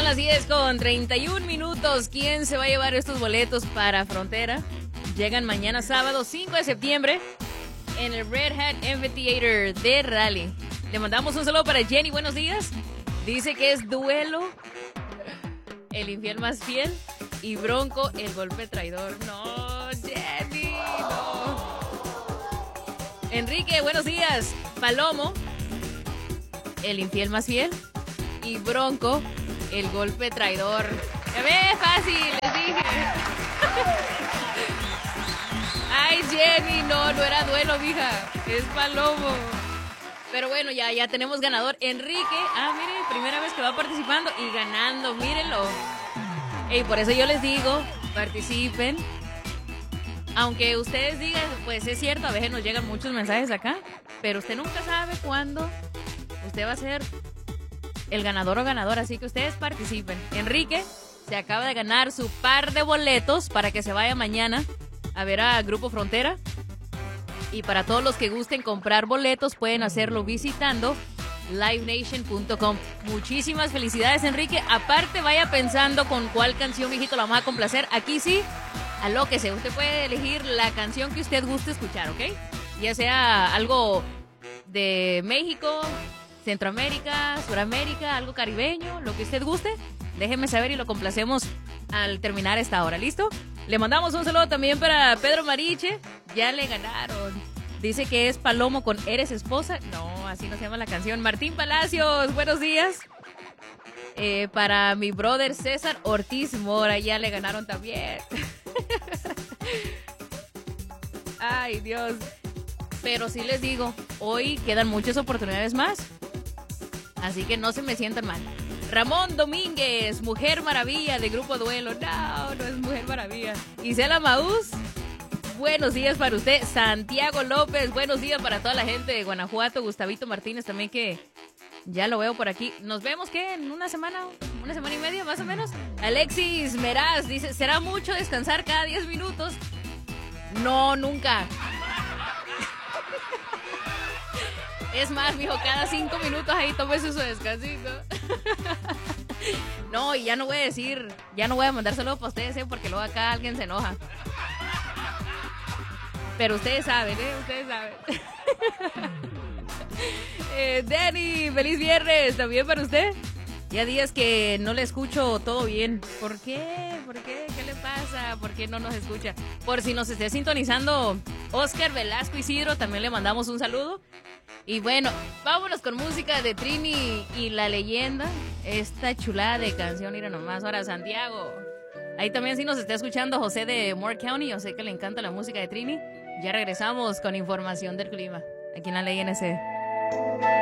las 10:31. ¿Quién se va a llevar estos boletos para Frontera? Llegan mañana sábado 5 de septiembre en el Red Hat Amphitheater de Raleigh. Le mandamos un saludo para Jenny, buenos días. Dice que es Duelo, el infiel más fiel, y Bronco, el golpe traidor. No, Jenny, no. Enrique, buenos días. Palomo, el infiel más fiel, y Bronco, el golpe traidor. Ya ve, fácil, les dije. Ay, Jenny, no era Duelo, mija. Es Palomo. Pero bueno, ya tenemos ganador. Enrique, mire, primera vez que va participando y ganando, mírenlo. Y por eso yo les digo, participen. Aunque ustedes digan, pues es cierto, a veces nos llegan muchos mensajes acá, pero usted nunca sabe cuándo usted va a ser el ganador o ganadora, así que ustedes participen. Enrique se acaba de ganar su par de boletos para que se vaya mañana a ver a Grupo Frontera. Y para todos los que gusten comprar boletos, pueden hacerlo visitando livenation.com. Muchísimas felicidades, Enrique. Aparte, vaya pensando con cuál canción, mijito, la vamos a complacer. Aquí sí, alóquese. Usted puede elegir la canción que usted guste escuchar, ¿ok? Ya sea algo de México, Centroamérica, Suramérica, algo caribeño, lo que usted guste. Déjeme saber y lo complacemos al terminar esta hora. ¿Listo? Le mandamos un saludo también para Pedro Mariche. Ya le ganaron. Dice que es Palomo con Eres Esposa. No, así no se llama la canción. Martín Palacios, buenos días. Para mi brother César Ortiz Mora, ya le ganaron también. Ay, Dios. Pero sí les digo, hoy quedan muchas oportunidades más. Así que no se me sientan mal. Ramón Domínguez, Mujer Maravilla de Grupo Duelo. No es Mujer Maravilla. Isela Maús, buenos días para usted. Santiago López, buenos días para toda la gente de Guanajuato. Gustavito Martínez también, que ya lo veo por aquí. Nos vemos, ¿qué? En una semana y media más o menos. Alexis Meraz dice, ¿será mucho descansar cada 10 minutos? No, nunca. Es más, mijo, cada 5 minutos ahí tómese su descansito. No, y ya no voy a mandar saludos para ustedes, porque luego acá alguien se enoja. Pero ustedes saben, ustedes saben. Danny, feliz viernes, también para usted. Ya días que no le escucho todo bien. ¿Por qué? ¿Qué le pasa? ¿Por qué no nos escucha? Por si nos esté sintonizando Oscar Velasco Isidro, también le mandamos un saludo. Y bueno, vámonos con música de Trini y La Leyenda. Esta chulada de canción, mira nomás. Ahora, Santiago. Ahí también sí nos está escuchando José de Moore County. Yo sé que le encanta la música de Trini. Ya regresamos con información del clima aquí en la LNC.